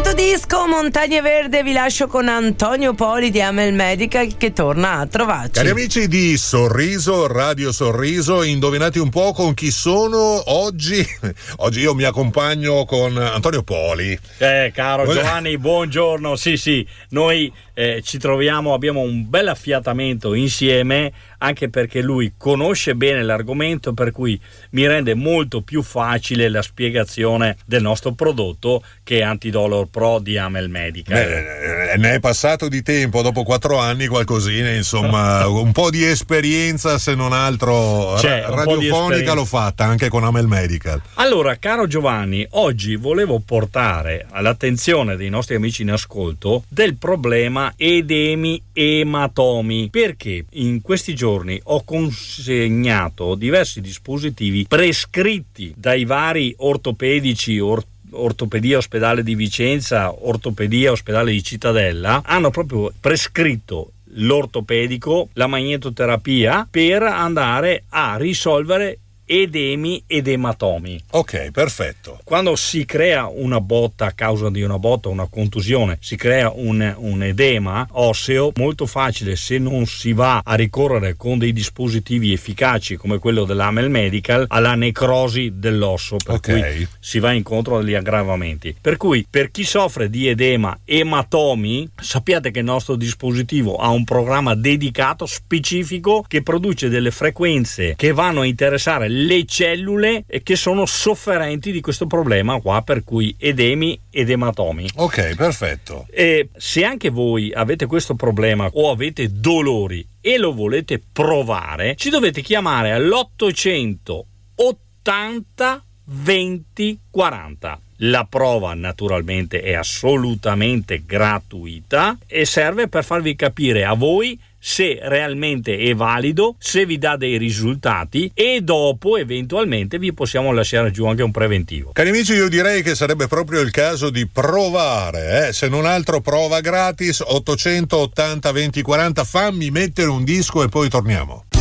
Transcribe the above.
Solito disco, Montagne Verde, vi lascio con Antonio Poli di Amel Medical che torna a trovarci. Cari amici di Sorriso, Radio Sorriso, indovinate un po' con chi sono oggi? Oggi io mi accompagno con Antonio Poli. Caro Giovanni, buongiorno. Sì, noi ci troviamo, abbiamo un bel affiatamento insieme, anche perché lui conosce bene l'argomento, per cui mi rende molto più facile la spiegazione del nostro prodotto, che è Antidolor Pro di Amel Medical. Ne è passato di tempo, dopo 4 anni qualcosina, insomma, un po' di esperienza, se non altro radiofonica l'ho fatta anche con Amel Medical. Allora, caro Giovanni, oggi volevo portare all'attenzione dei nostri amici in ascolto del problema edemi e ematomi, perché in questi giorni ho consegnato diversi dispositivi prescritti dai vari ortopedici, Ortopedia Ospedale di Vicenza, Ortopedia Ospedale di Cittadella, hanno proprio prescritto l'ortopedico, la magnetoterapia, per andare a risolvere edemi ed ematomi. Ok, perfetto. Quando si crea una botta, a causa di una botta, una contusione, si crea un edema osseo, molto facile, se non si va a ricorrere con dei dispositivi efficaci come quello dell'Amel Medical, alla necrosi dell'osso, per cui si va incontro agli aggravamenti. Per cui, per chi soffre di edema, ematomi, sappiate che il nostro dispositivo ha un programma dedicato, specifico, che produce delle frequenze che vanno a interessare le cellule che sono sofferenti di questo problema qua, per cui edemi ed ematomi. Ok, perfetto. E se anche voi avete questo problema o avete dolori e lo volete provare, ci dovete chiamare all'800 80 20 40. La prova naturalmente è assolutamente gratuita e serve per farvi capire a voi se realmente è valido, se vi dà dei risultati, e dopo eventualmente vi possiamo lasciare giù anche un preventivo. Cari amici, io direi che sarebbe proprio il caso di provare, se non altro prova gratis, 880 20 40, fammi mettere un disco e poi torniamo.